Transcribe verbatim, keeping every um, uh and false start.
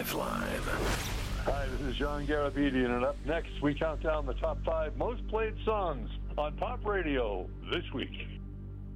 Lifeline. Hi, this is John Garabedian, and up next we count down the top five most played songs on pop radio this week.